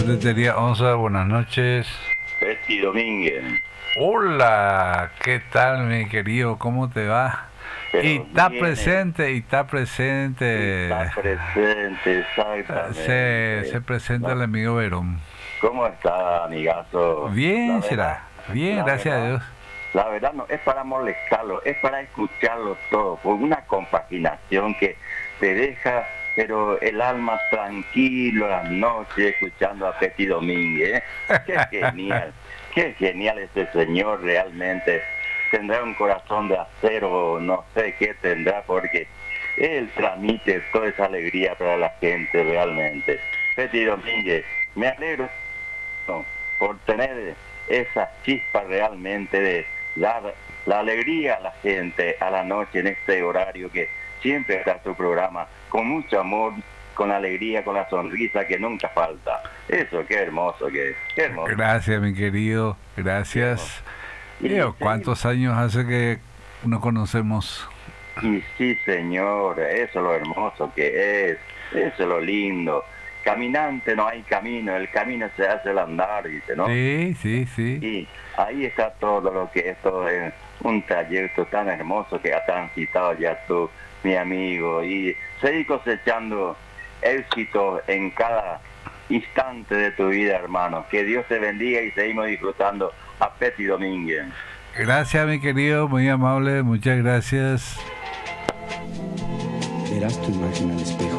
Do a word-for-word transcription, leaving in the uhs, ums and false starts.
Frutería Onza, buenas noches. Betty Domínguez, Hola, ¿qué tal mi querido? ¿Cómo te va? Y pero está viene presente, y está y presente. está presente Se, se exactamente. presenta el No, amigo Verón. ¿cómo está, amigazo? La Bien verdad, será, bien, la gracias a verdad, Dios. la verdad no es para molestarlo, es para escucharlo todo, con una compaginación que te deja, pero el alma tranquilo a la noche escuchando a Betty Domínguez. ¿Eh? Qué genial, qué genial este señor realmente. Tendrá un corazón de acero, no sé qué tendrá, porque él transmite toda esa alegría para la gente realmente. Betty Domínguez, me alegro por tener esa chispa realmente de dar la alegría a la gente a la noche en este horario que siempre está tu programa, con mucho amor, con alegría, con la sonrisa que nunca falta. Eso, qué hermoso que es, qué hermoso, Gracias mi querido, qué hermoso. gracias. Y Digo, seguimos. ¿cuántos años hace que nos conocemos? Y sí, señor, eso es lo hermoso que es, eso es lo lindo. Caminante no hay camino, el camino se hace al andar, dice, ¿no? Sí, sí, sí. Y ahí está todo lo que esto es un trayecto tan hermoso que ha transitado ya tú, mi amigo, y seguir cosechando éxito en cada instante de tu vida, hermano. Que Dios te bendiga y seguimos disfrutando a Betty Domínguez. Gracias mi querido, muy amable, muchas gracias. Verás tu imagen al espejo.